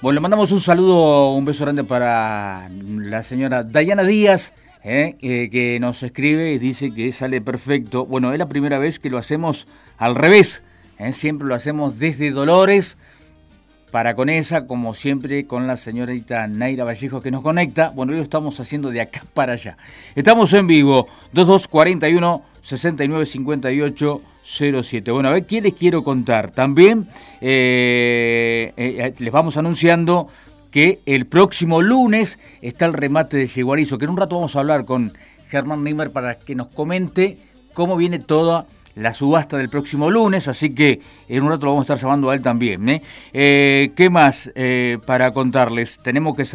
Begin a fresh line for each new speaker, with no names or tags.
Bueno, le mandamos un saludo, un beso grande para la señora Dayana Díaz, que nos escribe y dice que sale perfecto. Bueno, es la primera vez que lo hacemos al revés, siempre lo hacemos desde Dolores para Conesa, como siempre con la señorita Naira Vallejo que nos conecta. Bueno, hoy lo estamos haciendo de acá para allá. Estamos en vivo, 2241-695807. Bueno, a ver, ¿qué les quiero contar? También les vamos anunciando que el próximo lunes está el remate de Yeguarizo, que en un rato vamos a hablar con Germán Neymer para que nos comente cómo viene toda la subasta del próximo lunes, así que en un rato lo vamos a estar llamando a él también. ¿Qué más para contarles? Tenemos que